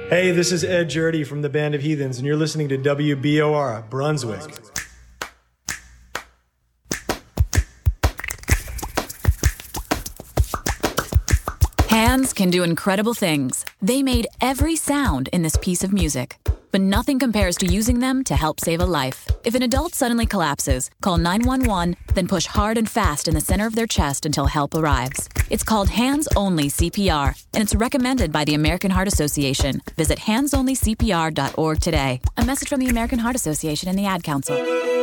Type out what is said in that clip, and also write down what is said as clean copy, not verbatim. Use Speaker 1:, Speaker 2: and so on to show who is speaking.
Speaker 1: Hey, this is Ed Jurdy from the Band of Heathens, and you're listening to WBOR, Brunswick.
Speaker 2: Hands can do incredible things. They made every sound in this piece of music. But nothing compares to using them to help save a life. If an adult suddenly collapses, call 911, then push hard and fast in the center of their chest until help arrives. It's called Hands-Only CPR, and it's recommended by the American Heart Association. Visit handsonlycpr.org today. A message from the American Heart Association and the Ad Council.